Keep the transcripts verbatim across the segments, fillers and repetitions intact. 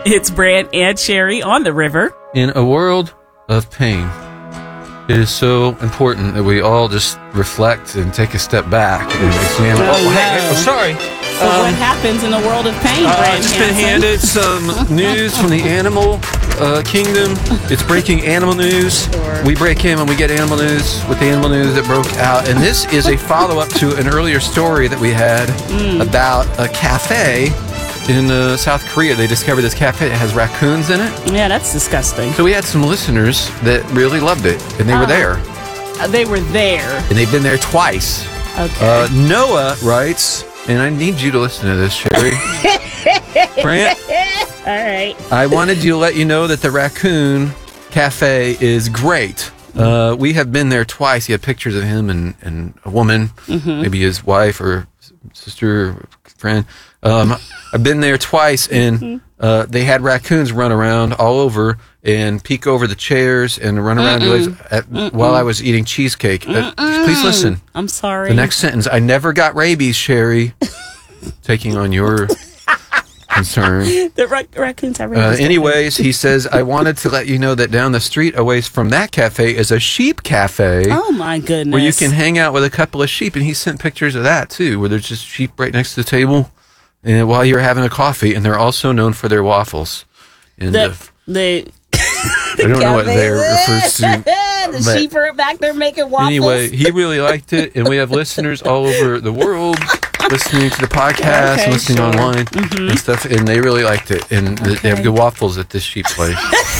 It's Brant and Sherry on the river. In a world of pain, it is so important that we all just reflect and take a step back and examine. Oh, oh, hey, no. hey, oh, sorry. So Um, what happens in a world of pain, Uh, Brant I've just been Hansen? handed some news from the animal uh, kingdom. It's breaking animal news. Sure. We break in when we get animal news with the animal news that broke out. And this is a follow-up to an earlier story that we had Mm. about a cafe in uh, South Korea. They discovered this cafe that has raccoons in it. Yeah, that's disgusting. So we had some listeners that really loved it, and they were Oh. there. Uh, they were there. And they've been there twice. Okay. Uh, Noah writes, and I need you to listen to this, Sherry. Brant, All right. I wanted you to let you know that the Raccoon Cafe is great. Uh, we have been there twice. He had pictures of him and, and a woman, Mm-hmm. maybe his wife or sister or friend. Um, I've been there twice, and Mm-hmm. uh, they had raccoons run around all over and peek over the chairs and run around at, while I was eating cheesecake. Uh, please listen. I'm sorry. The next sentence. I never got rabies, Sherry. Taking on your concern. The rac- raccoons have Uh, rabies. anyways, he says, I wanted to let you know that down the street a ways from that cafe is a sheep cafe Oh my goodness. where you can hang out with a couple of sheep. And he sent pictures of that too, where there's just sheep right next to the table and while you're having a coffee. And they're also known for their waffles. And The, uh, the, I don't know what they refers to. the but sheep are back there making waffles. Anyway, he really liked it. And we have listeners all over the world listening to the podcast Okay, and listening sure. online and stuff. And they really liked it. And th- they have Okay. good waffles at this sheep place.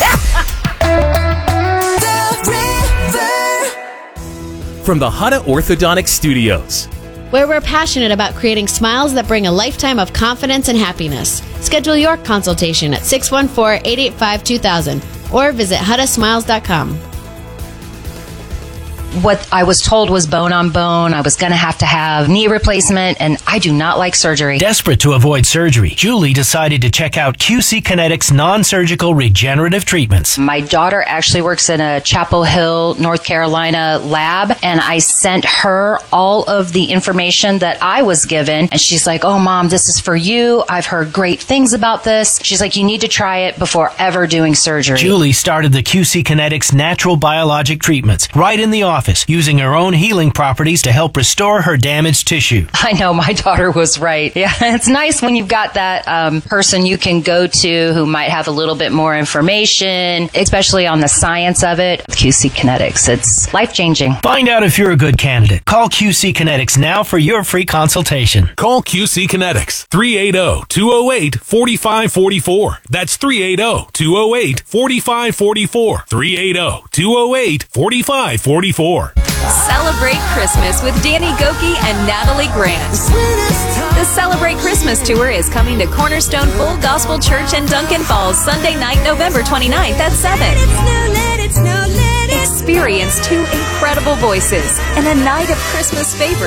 From the Hutta Orthodontic Studios. Where we're passionate about creating smiles that bring a lifetime of confidence and happiness. Schedule your consultation at six one four, eight eight five, two thousand or visit hutta smiles dot com. What I was told was bone on bone. I was going to have to have knee replacement, and I do not like surgery. Desperate to avoid surgery, Julie decided to check out Q C Kinetics non-surgical regenerative treatments. My daughter actually works in a Chapel Hill, North Carolina lab, and I sent her all of the information that I was given, and she's like, oh, Mom, this is for you. I've heard great things about this. She's like, you need to try it before ever doing surgery. Julie started the Q C Kinetics natural biologic treatments right in the office, using her own healing properties to help restore her damaged tissue. I know, my daughter was right. Yeah, it's nice when you've got that um, person you can go to who might have a little bit more information, especially on the science of it. Q C Kinetics, it's life-changing. Find out if you're a good candidate. Call Q C Kinetics now for your free consultation. Call Q C Kinetics, three eight zero, two zero eight, four five four four. That's three eight zero, two zero eight, four five four four. three eight zero, two zero eight, four five four four. Celebrate Christmas with Danny Goki and Natalie Grant. The Celebrate Christmas Tour is coming to Cornerstone Full Gospel Church in Duncan Falls Sunday night, November twenty-ninth at seven. Experience two incredible voices and a night of Christmas favorites.